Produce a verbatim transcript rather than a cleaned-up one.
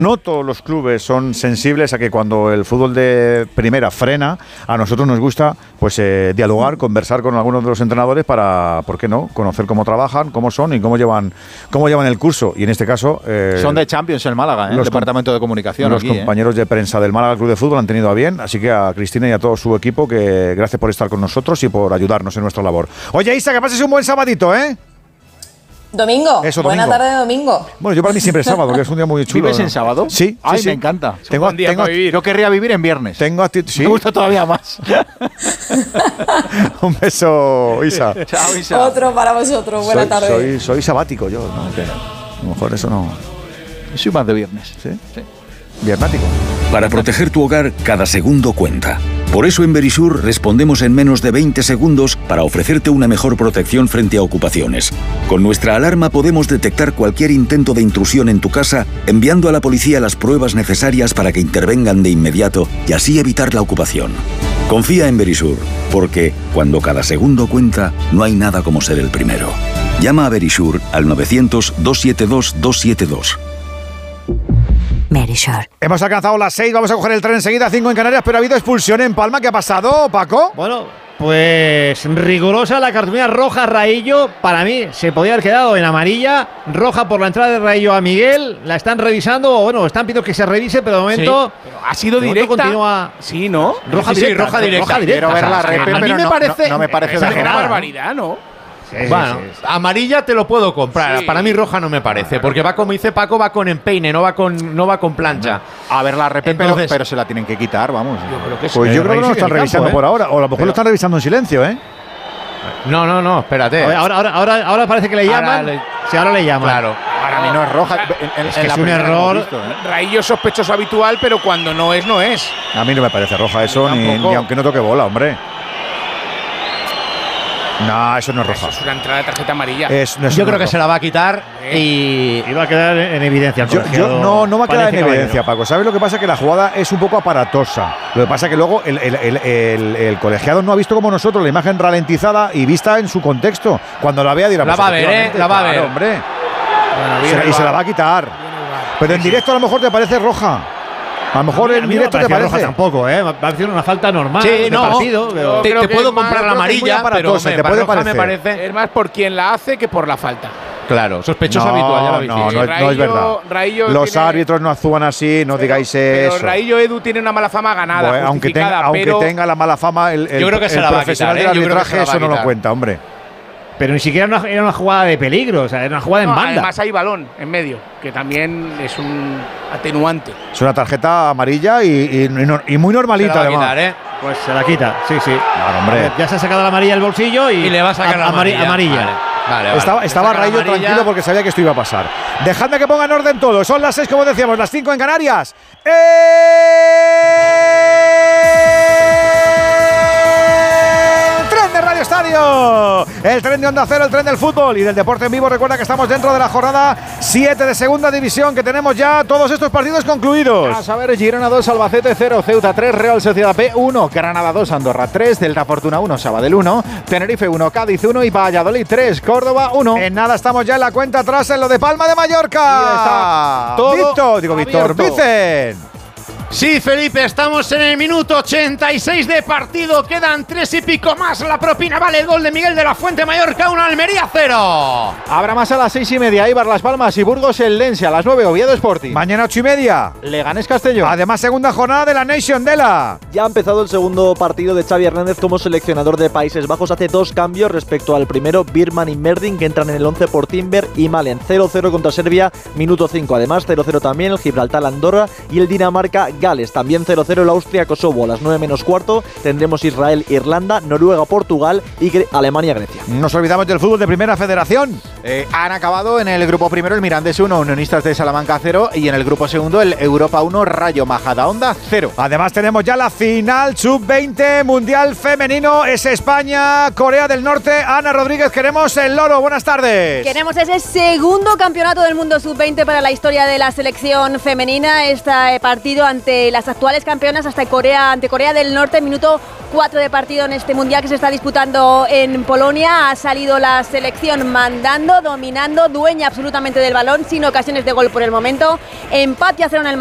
No todos los clubes son sensibles a que cuando el fútbol de primera frena, a nosotros nos gusta pues eh, dialogar, conversar con algunos de los entrenadores para, ¿por qué no?, conocer cómo trabajan, cómo son y cómo llevan cómo llevan el curso. Y en este caso… Eh, son de Champions en Málaga, ¿eh? El departamento de comunicación. Los aquí, compañeros ¿eh? de prensa del Málaga Club de Fútbol han tenido a bien, así que a Cristina y a todo su equipo, que gracias por estar con nosotros y por ayudarnos en nuestra labor. Oye, Isa, que pases un buen sabadito, ¿eh? Domingo. Eso, Buena domingo. tarde de domingo. Bueno, yo para mí siempre es sábado, porque es un día muy chulo. ¿Vives ¿no? en sábado? Sí, Ay, sí, sí. me encanta. Tengo, un día tengo, para vivir. Yo querría vivir en viernes. Tengo acti- ¿sí? Me gusta todavía más. Un beso, Isa. Chao, Isa. Otro para vosotros. Buena soy, tarde. Soy, soy sabático yo, ¿no? Que a lo mejor eso no… Yo soy más de viernes. ¿Sí? Sí. Viernático. Para proteger tu hogar, cada segundo cuenta. Por eso en Verisur respondemos en menos de veinte segundos para ofrecerte una mejor protección frente a ocupaciones. Con nuestra alarma podemos detectar cualquier intento de intrusión en tu casa, enviando a la policía las pruebas necesarias para que intervengan de inmediato y así evitar la ocupación. Confía en Verisur, porque cuando cada segundo cuenta, no hay nada como ser el primero. Llama a Verisur al novecientos, doscientos setenta y dos, doscientos setenta y dos. Verisur. Hemos alcanzado las seis, vamos a coger el tren enseguida, cinco en Canarias, pero ha habido expulsión en Palma. ¿Qué ha pasado, Paco? Bueno, pues rigurosa la cartulina roja Raillo. Para mí se podía haber quedado en amarilla. Roja por la entrada de Raillo a Miguel. La están revisando, bueno, están pidiendo que se revise, pero de momento… Sí, pero ha sido de directa. Continúa. Sí, ¿no? Roja sí, directa. Sí, roja directa. Roja directa. Quiero ver O sea, la repe, a mí pero me no, parece, no, no me parece es una exagerado. barbaridad, ¿no? Sí, bueno, sí, sí. amarilla te lo puedo comprar. Sí. Para mí roja no me parece, porque va, como dice Paco, va con empeine, no va con, no va con plancha. A ver la repe, pero, Entonces- pero se la tienen que quitar, vamos. Yo creo que sí. Pues yo el creo que no lo Rey sigue están en el revisando campo, por ¿eh? ahora, o a lo mejor Pero- lo están revisando en silencio, ¿eh? No, no, no, espérate. Ahora, ahora, ahora, ahora parece que le Ahora llaman. le- Sí, ahora le llaman. Claro. Para mí no es roja. En, en- Es en que la es un primera error. hemos visto, ¿eh? Raillo es sospechoso habitual, pero cuando no es, no es. A mí no me parece roja eso, ni, Tampoco. ni aunque no toque bola, hombre. No, eso no es Eso roja. es una entrada de tarjeta amarilla. Es- no, eso Yo no creo es que roja. se la va a quitar y… Y va a quedar en evidencia. el Yo, yo colegiado no, no va a quedar en Valencia evidencia, Caballero. Paco. ¿Sabes lo que pasa? Que la jugada es un poco aparatosa. Lo que pasa es que luego el, el- el- el- el colegiado no ha visto como nosotros la imagen ralentizada y vista en su contexto. Cuando la vea dirá… La pues va a ver, efectivamente, ¿eh? La va a claro, ver. hombre. Bueno, Se viene la- el y se la VAR. va a quitar. Viene el VAR. Pero en directo a lo mejor te parece roja. A lo mejor A mí- en a mí no directo me te parecía roja parece. tampoco, ¿eh? Va a ser una falta normal Sí, de no. partido. Pero… Te, creo te que puedo es más- comprar la creo que es muy amarilla, pero aparatosa, hombre, te más puede roja me parecer. parece… Es más por quien la hace que por la falta. Claro, sospechoso No, habitual, ya lo habéis no, dicho. no, es- no es Raillo- verdad. Raillo Los tiene- árbitros no actúan así, no digáis Pero eso. Raillo Edu tiene una mala fama ganada, Bueno, aunque tenga, justificada, aunque pero tenga la mala fama, el, el, Yo creo que se el la va a profesional quitar, ¿eh? del Yo creo que arbitraje se la va a eso no lo quitar. cuenta, hombre. Pero ni siquiera era una, era una jugada de peligro, o sea, era una jugada no, en banda. además hay balón en medio, que también es un atenuante. Es una tarjeta amarilla y, y- y no- y muy Se la normalita, va a además. quitar, ¿eh? Pues se la quita, sí, sí. Claro, hombre. Ya se ha sacado la amarilla del bolsillo y, Y le va a sacar la amari- amarilla. amarilla. Vale, vale, vale. Estaba, Le estaba saca la Raillo amarilla. tranquilo porque sabía que esto iba a pasar. Dejadme que ponga en orden todo. Son las seis, como decíamos, las cinco en Canarias. ¡El tren de Radio Estadio! El tren de Onda Cero, el tren del fútbol y del deporte en vivo. Recuerda que estamos dentro de la jornada siete de Segunda División, que tenemos ya todos estos partidos concluidos. A saber, Girona dos, Albacete cero, Ceuta tres, Real Sociedad B uno, Granada dos, Andorra tres, Delta Fortuna uno, Sabadell uno, Tenerife uno, Cádiz uno y Valladolid tres, Córdoba uno. En nada estamos ya en la cuenta atrás en lo de Palma de Mallorca. Y está todo Víctor, digo Víctor, abierto. Vicen. Sí, Felipe, estamos en el minuto ochenta y seis de partido. Quedan tres y pico más. La propina vale el gol de Miguel de la Fuente, Mallorca uno, Almería cero. Habrá más a las seis y media, Eibar Las Palmas y Burgos el Lense a las nueve, Oviedo Sporting. Mañana ocho y media. Leganés Castellón. Además, segunda jornada de la Nation Dela. Ya ha empezado el segundo partido de Xavi Hernández como seleccionador de Países Bajos. Hace dos cambios respecto al primero, Birman y Merdin, que entran en el once por Timber y Malen. cero cero contra Serbia, minuto cinco. Además, cero cero también el Gibraltar-Andorra y el Dinamarca-Gales. También cero cero el Austria-Kosovo. A las nueve menos cuarto tendremos Israel-Irlanda, Noruega-Portugal y Gre- Alemania-Grecia. Nos olvidamos del fútbol de Primera Federación. Eh, han acabado en el grupo primero el Mirandés uno, Unionistas de Salamanca cero y en el grupo segundo el Europa uno, Rayo Majadahonda cero. Además, tenemos ya la final sub veinte Mundial Femenino. Es España, Corea del Norte. Ana Rodríguez, queremos el loro. Buenas tardes. Queremos ese segundo campeonato del mundo sub veinte para la historia de la selección femenina. Este partido ante ante las actuales campeonas, hasta Corea, ante Corea del Norte, minuto cuatro de partido en este mundial que se está disputando en Polonia. Ha salido la selección mandando, dominando, dueña absolutamente del balón, sin ocasiones de gol por el momento. Empate a cero en el